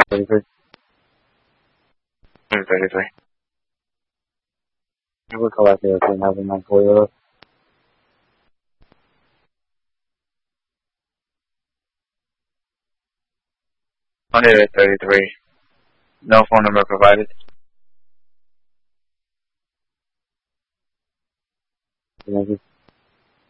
33. 33. I will collect it and have them on for you. 133. No phone number provided. Thank you.